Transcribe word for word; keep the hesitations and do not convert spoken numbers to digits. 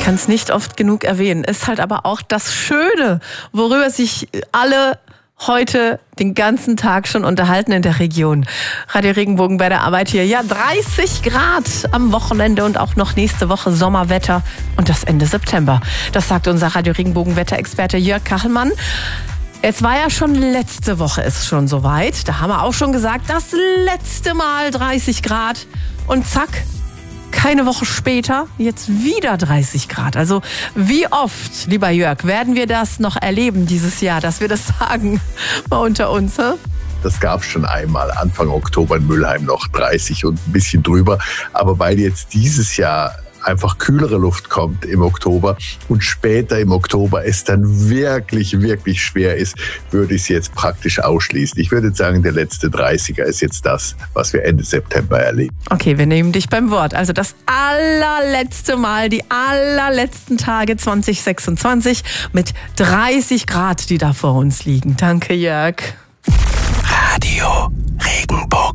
kann es nicht oft genug erwähnen. Ist halt aber auch das Schöne, worüber sich alle heute den ganzen Tag schon unterhalten in der Region. Radio Regenbogen bei der Arbeit hier. Ja, dreißig Grad am Wochenende und auch noch nächste Woche Sommerwetter und das Ende September. Das sagt unser Radio Regenbogen Wetterexperte Jörg Kachelmann. Es war ja schon letzte Woche ist schon soweit. Da haben wir auch schon gesagt, das letzte Mal dreißig Grad und zack, keine Woche später, jetzt wieder dreißig Grad. Also wie oft, lieber Jörg, werden wir das noch erleben dieses Jahr, dass wir das sagen, mal unter uns, hä? Das gab es schon einmal, Anfang Oktober in Mülheim noch dreißig und ein bisschen drüber. Aber weil jetzt dieses Jahr einfach kühlere Luft kommt im Oktober und später im Oktober es dann wirklich, wirklich schwer ist, würde ich es jetzt praktisch ausschließen. Ich würde sagen, der letzte dreißiger ist jetzt das, was wir Ende September erleben. Okay, wir nehmen dich beim Wort. Also das allerletzte Mal, die allerletzten Tage zwanzig sechsundzwanzig mit dreißig Grad, die da vor uns liegen. Danke, Jörg. Radio Regenbogen.